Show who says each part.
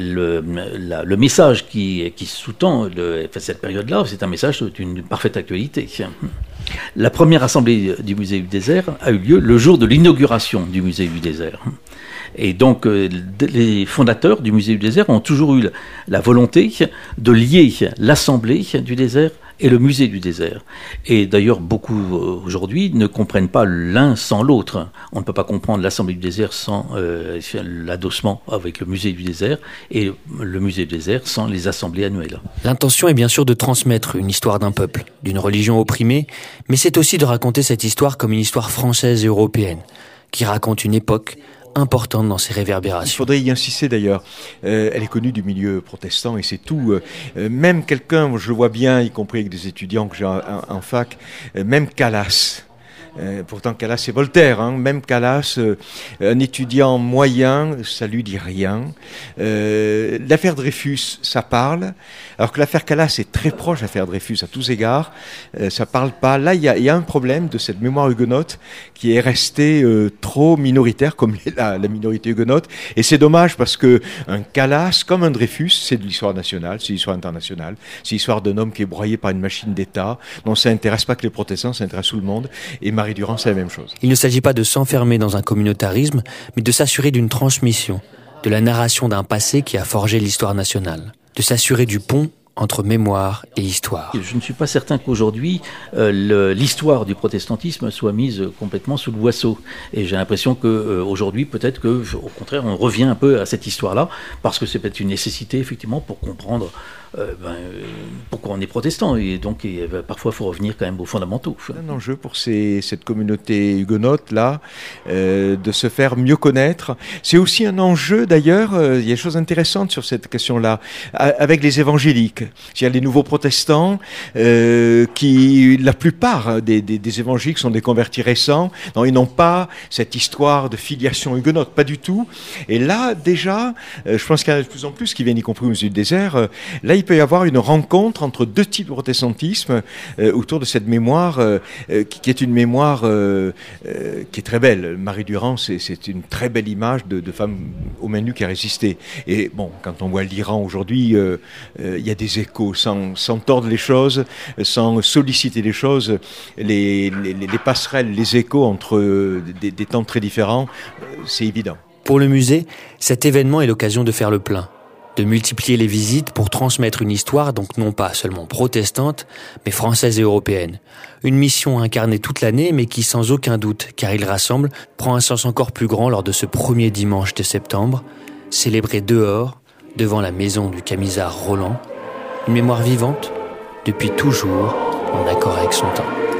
Speaker 1: Le message qui sous-tend cette période-là, c'est un message d'une parfaite actualité. La première assemblée du musée du désert a eu lieu le jour de l'inauguration du musée du désert. Et donc, les fondateurs du musée du désert ont toujours eu la volonté de lier l'assemblée du désert et le musée du désert. Et d'ailleurs, beaucoup aujourd'hui ne comprennent pas l'un sans l'autre. On ne peut pas comprendre l'Assemblée du désert sans l'adossement avec le musée du désert et le musée du désert sans les assemblées annuelles.
Speaker 2: L'intention est bien sûr de transmettre une histoire d'un peuple, d'une religion opprimée, mais c'est aussi de raconter cette histoire comme une histoire française et européenne, qui raconte une époque importante dans ses réverbérations.
Speaker 3: Il faudrait y insister d'ailleurs. Elle est connue du milieu protestant et c'est tout. Même quelqu'un, je le vois bien, y compris avec des étudiants que j'ai en fac, même Calas. Pourtant Calas c'est Voltaire, hein. Même Calas, un étudiant moyen, ça lui dit rien. L'affaire Dreyfus, ça parle, alors que l'affaire Calas est très proche de l'affaire Dreyfus à tous égards, ça parle pas. Là il y a un problème de cette mémoire huguenote qui est restée trop minoritaire, comme la minorité huguenote, et c'est dommage parce que un Calas, comme un Dreyfus, c'est de l'histoire nationale, c'est l'histoire internationale, c'est l'histoire d'un homme qui est broyé par une machine d'État, dont ça intéresse pas que les protestants, ça intéresse tout le monde, et Marie Durand, c'est la même chose.
Speaker 2: Il ne s'agit pas de s'enfermer dans un communautarisme, mais de s'assurer d'une transmission, de la narration d'un passé qui a forgé l'histoire nationale, de s'assurer du pont entre mémoire et histoire.
Speaker 1: Je ne suis pas certain qu'aujourd'hui, l'histoire du protestantisme soit mise complètement sous le boisseau. Et j'ai l'impression qu'aujourd'hui, peut-être qu'au contraire, on revient un peu à cette histoire-là, parce que c'est peut-être une nécessité, effectivement, pour comprendre pourquoi on est protestant. Et donc, parfois, il faut revenir quand même aux fondamentaux.
Speaker 3: C'est un enjeu pour cette communauté huguenote-là, de se faire mieux connaître. C'est aussi un enjeu, d'ailleurs, il y a des choses intéressantes sur cette question-là, avec les évangéliques. Il y a les nouveaux protestants, qui, la plupart des évangéliques sont des convertis récents. Non, ils n'ont pas cette histoire de filiation huguenote, pas du tout. Et là, déjà, je pense qu'il y en a de plus en plus qui viennent, y compris au musée du désert. Là, il peut y avoir une rencontre entre deux types de protestantisme autour de cette mémoire qui est une mémoire qui est très belle. Marie Durand, c'est une très belle image de femme aux mains nues qui a résisté. Et bon, quand on voit l'Iran aujourd'hui, il y a des échos, sans tordre les choses, sans solliciter les choses, les passerelles, les échos entre des temps très différents, c'est évident.
Speaker 2: Pour le musée, cet événement est l'occasion de faire le plein, de multiplier les visites pour transmettre une histoire donc non pas seulement protestante, mais française et européenne. Une mission incarnée toute l'année, mais qui sans aucun doute, car il rassemble, prend un sens encore plus grand lors de ce premier dimanche de septembre, célébré dehors, devant la maison du camisard Roland, une mémoire vivante, depuis toujours, en accord avec son temps.